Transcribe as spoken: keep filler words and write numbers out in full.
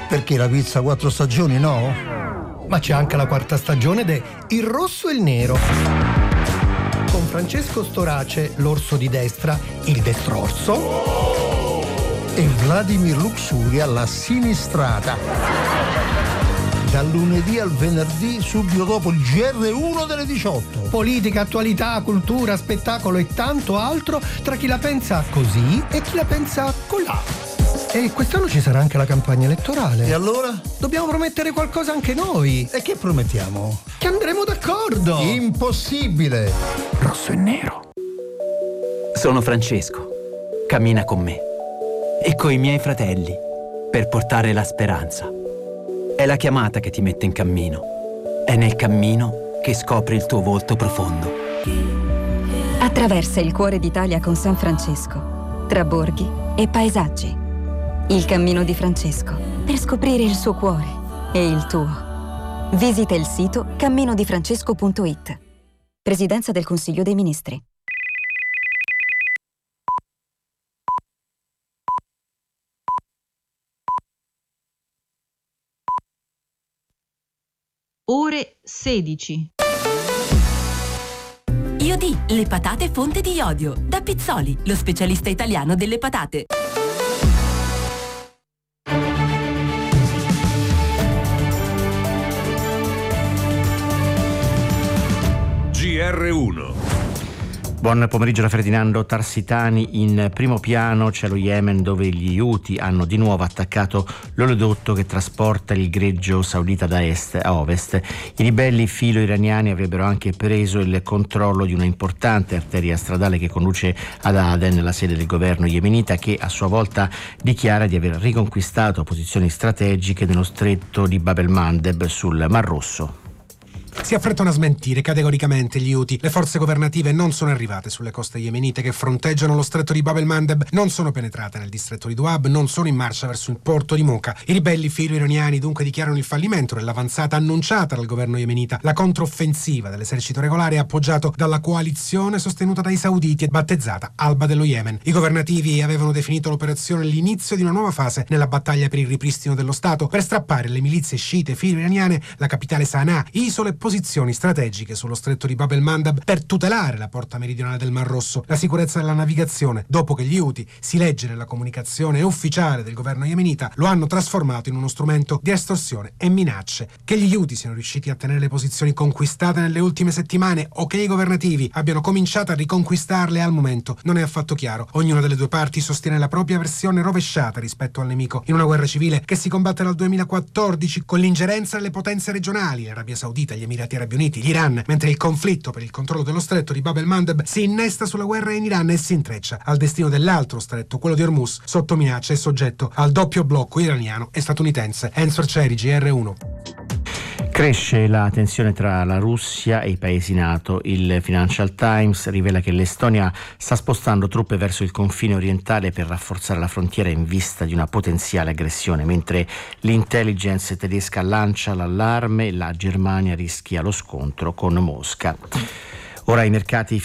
Perché la pizza quattro stagioni no? Ma c'è anche la quarta stagione de Il rosso e il nero. Con Francesco Storace, l'orso di destra, il destrorso. E Vladimir Luxuria, la sinistrata. Dal lunedì al venerdì, subito dopo il G R uno delle diciotto. Politica, attualità, cultura, spettacolo e tanto altro tra chi la pensa così e chi la pensa colà. E quest'anno ci sarà anche la campagna elettorale. E allora? Dobbiamo promettere qualcosa anche noi. E che promettiamo? Che andremo d'accordo. Impossibile. Rosso e nero. Sono Francesco. Cammina con me e coi miei fratelli per portare la speranza. È la chiamata che ti mette in cammino. È nel cammino che scopri il tuo volto profondo. Attraversa il cuore d'Italia con San Francesco, tra borghi e paesaggi. Il cammino di Francesco, per scoprire il suo cuore e il tuo. Visita il sito cammino di francesco punto it. Presidenza del Consiglio dei Ministri. Ore sedici. Iodi, le patate fonte di iodio. Da Pizzoli, lo specialista italiano delle patate. G R uno. Buon pomeriggio da Ferdinando Tarsitani. In primo piano c'è lo Yemen, dove gli Houthi hanno di nuovo attaccato l'oleodotto che trasporta il greggio saudita da est a ovest. I ribelli filo-iraniani avrebbero anche preso il controllo di una importante arteria stradale che conduce ad Aden, la sede del governo yemenita, che a sua volta dichiara di aver riconquistato posizioni strategiche nello stretto di Bab el-Mandeb sul Mar Rosso. Si affrettano a smentire categoricamente gli Houthi. Le forze governative non sono arrivate sulle coste yemenite che fronteggiano lo stretto di Bab el-Mandeb, non sono penetrate nel distretto di Doab, non sono in marcia verso il porto di Mocha. I ribelli filo-iraniani dunque dichiarano il fallimento dell'avanzata annunciata dal governo yemenita. La controffensiva dell'esercito regolare è appoggiato dalla coalizione sostenuta dai sauditi e battezzata Alba dello Yemen. I governativi avevano definito l'operazione l'inizio di una nuova fase nella battaglia per il ripristino dello Stato, per strappare le milizie sciite filo-iraniane la capitale Sana'a, isole e posizioni strategiche sullo stretto di Bab el-Mandeb, per tutelare la porta meridionale del Mar Rosso, la sicurezza della navigazione, dopo che gli Houthi, si legge nella comunicazione ufficiale del governo yemenita, lo hanno trasformato in uno strumento di estorsione e minacce. Che gli Houthi siano riusciti a tenere le posizioni conquistate nelle ultime settimane o che i governativi abbiano cominciato a riconquistarle al momento non è affatto chiaro. Ognuna delle due parti sostiene la propria versione rovesciata rispetto al nemico, in una guerra civile che si combatte dal duemilaquattordici con l'ingerenza delle potenze regionali, l'Arabia Saudita, gli Emirati Arabi Uniti, l'Iran, mentre il conflitto per il controllo dello stretto di Bab el-Mandeb si innesta sulla guerra in Iran e si intreccia al destino dell'altro stretto, quello di Hormuz, sotto minaccia e soggetto al doppio blocco iraniano e statunitense. Enzo Arcieri, G R uno. Cresce la tensione tra la Russia e i paesi NATO. Il Financial Times rivela che l'Estonia sta spostando truppe verso il confine orientale per rafforzare la frontiera in vista di una potenziale aggressione, mentre l'intelligence tedesca lancia l'allarme, la Germania rischia lo scontro con Mosca. Ora i mercati